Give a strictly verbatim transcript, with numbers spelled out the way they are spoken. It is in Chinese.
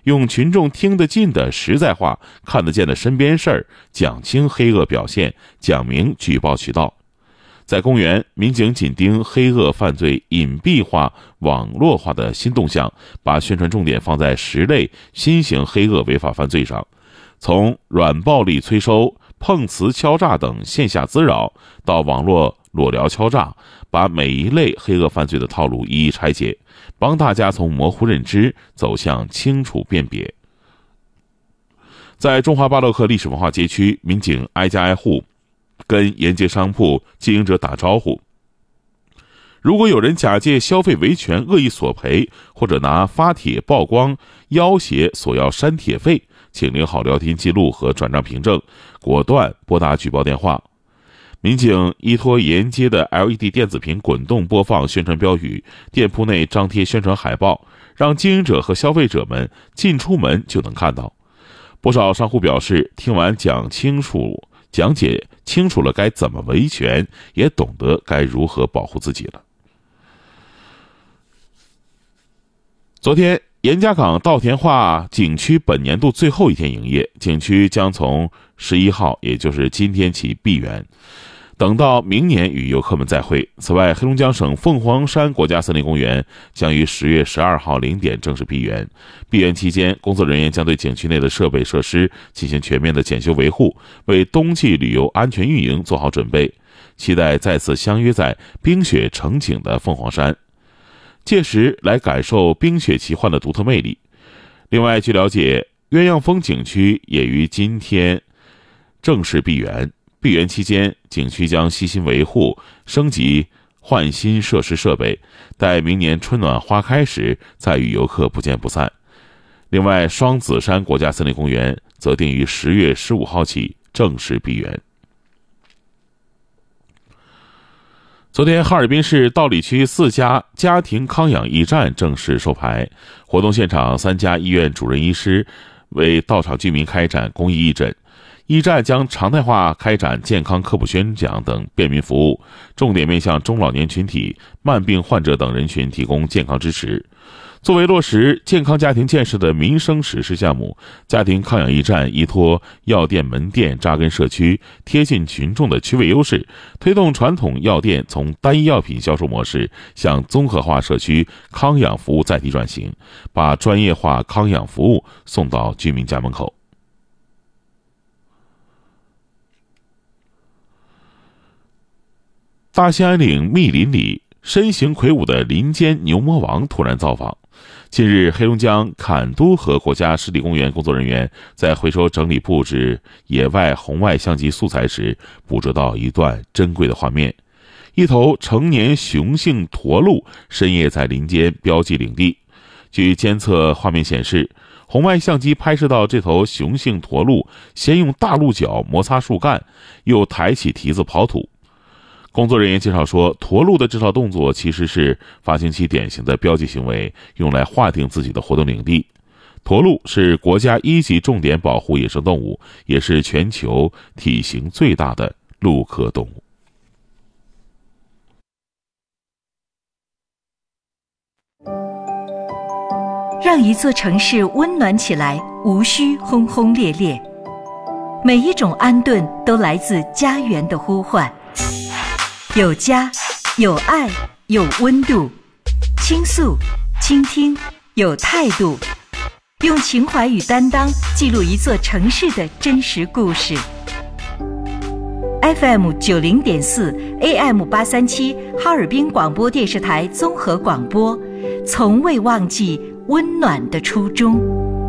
用群众听得进的实在话、看得见的身边事儿，讲清黑恶表现，讲明举报渠道。在公园，民警紧盯黑恶犯罪隐蔽化、网络化的新动向，把宣传重点放在十类新型黑恶违法犯罪上，从软暴力催收、碰瓷敲诈等线下滋扰，到网络裸聊敲诈，把每一类黑恶犯罪的套路一一拆解，帮大家从模糊认知走向清楚辨别。在中华巴洛克历史文化街区，民警挨家挨户跟沿街商铺经营者打招呼，如果有人假借消费维权恶意索赔，或者拿发帖曝光要挟索要删帖费，请留好聊天记录和转账凭证，果断拨打举报电话。民警依托沿街的 L E D 电子屏滚动播放宣传标语，店铺内张贴宣传海报，让经营者和消费者们进出门就能看到。不少商户表示，听完讲清楚讲解清楚了该怎么维权，也懂得该如何保护自己了。昨天，严家港稻田画景区本年度最后一天营业，景区将从十一号，也就是今天起闭园，等到明年与游客们再会。此外，黑龙江省凤凰山国家森林公园将于十月十二号零点正式闭园。闭园期间，工作人员将对景区内的设备设施进行全面的检修维护，为冬季旅游安全运营做好准备。期待再次相约在冰雪成景的凤凰山，届时来感受冰雪奇幻的独特魅力。另外，据了解，鸳鸯峰景区也于今天正式闭园。闭园期间，景区将悉心维护、升级、换新设施设备，待明年春暖花开时再与游客不见不散。另外，双子山国家森林公园则定于十月十五号起正式闭园。昨天，哈尔滨市道里区四家家庭康养驿站正式授牌，活动现场三家医院主任医师为到场居民开展公益义诊。驿站将常态化开展健康科普宣讲等便民服务，重点面向中老年群体、慢病患者等人群提供健康支持。作为落实健康家庭建设的民生实施项目，家庭康养驿站依托药店门店扎根社区，贴近群众的区位优势，推动传统药店从单一药品销售模式向综合化社区康养服务载体转型，把专业化康养服务送到居民家门口。大兴安岭密林里，身形魁梧的林间牛魔王突然造访。近日，黑龙江坎都河国家湿地公园工作人员在回收整理布置野外红外相机素材时，捕捉到一段珍贵的画面：一头成年雄性驼鹿深夜在林间标记领地。据监测画面显示，红外相机拍摄到这头雄性驼鹿先用大鹿角摩擦树干，又抬起蹄子刨土。工作人员介绍说，驼鹿的这套动作其实是发情期典型的标记行为，用来划定自己的活动领地。驼鹿是国家一级重点保护野生动物，也是全球体型最大的鹿科动物。 让一座城市温暖起来，无需轰轰烈烈。每一种安顿都来自家园的呼唤。有家，有爱，有温度，倾诉，倾听，有态度，用情怀与担当记录一座城市的真实故事。F M 九零点四 A M 八三七哈尔滨广播电视台综合广播，从未忘记温暖的初衷。